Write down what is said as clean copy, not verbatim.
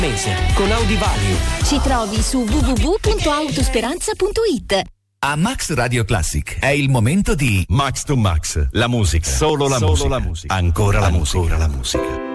mese con Audi Value. Ci trovi su www.autosperanza.it. A Max Radio Classic è il momento di Max to Max, la musica, solo la musica, ancora la musica.